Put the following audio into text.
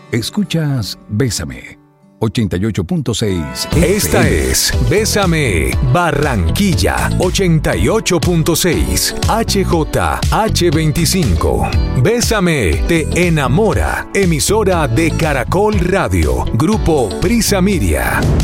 Escuchas Bésame 88.6. Esta es Bésame Barranquilla 88.6 HJH25. Bésame te enamora. Emisora de Caracol Radio. Grupo Prisa Media.